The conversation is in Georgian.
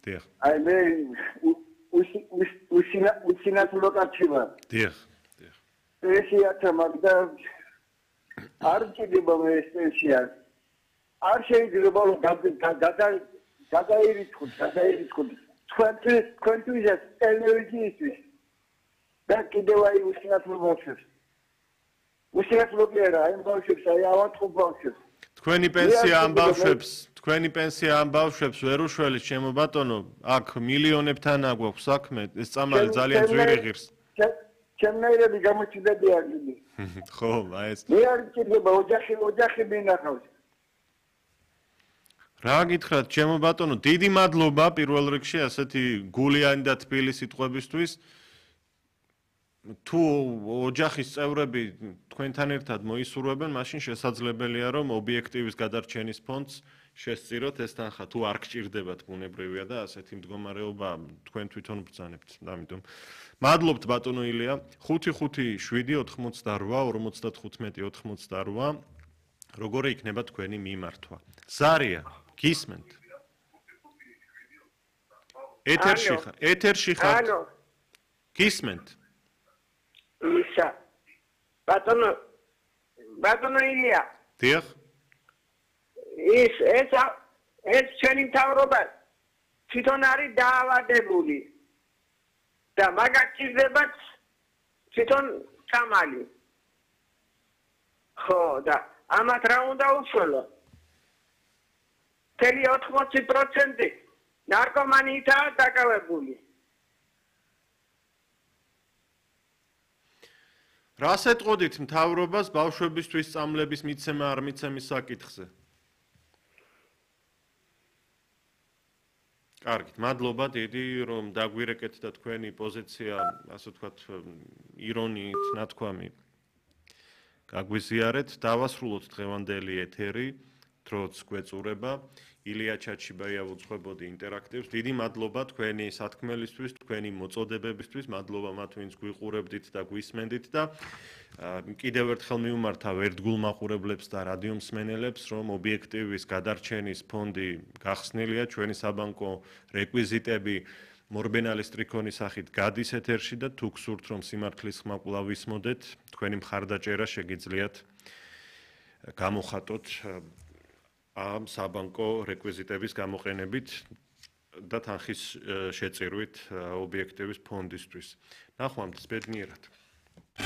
დიახ. აი მე უსინათლო კაცი ვარ. დიახ. პენსიათა მაგდა არ შეიძლება მე ეს პენსია. არ შეიძლება რომ გადაირიცხოთ. თქვენთვის ტელევიზიისთვის და კიდევ აი უსინათლო ბავშვებს. უსინათლო კი არა, აი ბავშვებს, აი ავადმყოფ ბავშვებს. თქვენი პენსია ამ ბავშვებს ვერ უშველის, ჩემო ბატონო, აქ მილიონებთან აგვაქვს საქმე, ეს წამალი ძალიან ძვირი ღირს. ჩემნაირები გამოჩნდებიან იგი. ხო, აი ეს. მე არ შეიძლება ოჯახი მინახავს. რა გითხრათ, ჩემო ბატონო, დიდი მადლობა პირველ რიგში ასეთი გულიანი და თბილი სიტყვებისთვის. თუ ოჯახის წევრები თქვენთან ერთად მოისურვებენ, მაშინ შესაძლებელია, რომ ობიექტივის გადარჩენის ფონდს შესწიროთ ეს თანხა, თუ არ გჭირდებათ ბუნებრივია და ასეთი მდგომარეობა თქვენ თვითონ ბრძანებთ, ამიტომ მადლობთ ბატონო ილია. 555-88-55-88 როგორი იქნება თქვენი მიმართვა? ზარია, გისმენთ? ეთერში ხართ? გისმენთ? ისა. ბატონო ილია. დიახ. ეს ჩვენი მთავრობა თვითონ არის დაავადებული და მაგას ჭირდებათ თვითონ წამალი. ხო და ამათ რა უნდა უშველო? 80% ნარკომანიითაა დაკავებული. რას ეტყოდით მთავრობას ბავშვებისთვის სწავლების მიცემა არ მიცემის საკითხზე? კარგით, მადლობა დიდი, რომ დაგვირეკეთ და თქვენი პოზიცია, ასე ვთქვათ, ირონიით ნათქვამი გაგვიზიარეთ. დავასრულოთ დღევანდელი ეთერი, დროც გვეწურება. ილია ჩაჩიბაია უძღვებოდი ინტერაქტივს. დიდი მადლობა თქვენი სათქმელისთვის, თქვენი მოწოდებებისთვის, მადლობა მათ, ვინც გვიყურებდით და გვისმენდით და კიდევ ერთხელ მივმართავ ერთგულ მაყურებლებს და რადიო მსმენელებს, რომ ობიექტივის გადარჩენის ფონდი გახსნილია, ჩვენი საბანკო რეკვიზიტები მორბენალის ტრიქონის სახით გადის ეთერში და თუ გსურთ, რომ სიმართლის ხმა კვლავ ვისმოდეთ, თქვენი მხარდაჭერა შეგიძლიათ გამოხატოთ ამ საბანკო რეკვიზიტების გამოყენებით და თანხის შეწირვით ობიექტივის ფონდისთვის. ნახვამდის ბედნიერად.